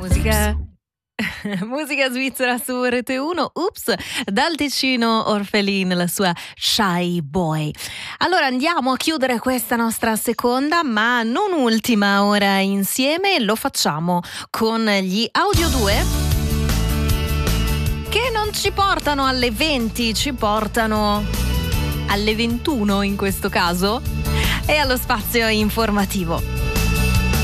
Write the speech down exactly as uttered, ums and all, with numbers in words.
Musica. Musica svizzera su Rete uno, Ups, dal Ticino Orphelin, la sua Shy Boy. Allora andiamo a chiudere questa nostra seconda, ma non ultima ora insieme. Lo facciamo con gli Audio due, che non ci portano alle venti, ci portano alle ventuno in questo caso, e allo spazio informativo.